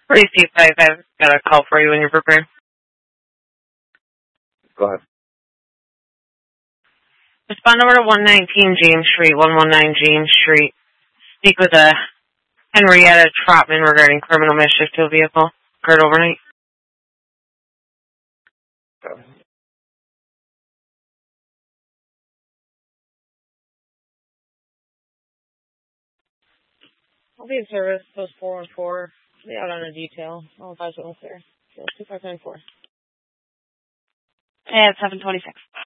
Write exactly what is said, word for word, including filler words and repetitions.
Three C five, I've got a call for you when you're prepared. Go ahead. Respond over to one nineteen James Street, one nineteen James Street. Speak with a Henrietta Trotman regarding criminal mischief to a vehicle. Occurred overnight. Okay. I'll be in service, post four one four. I'll be out on a detail. I'll advise you there. two five nine four. And seven twenty-six.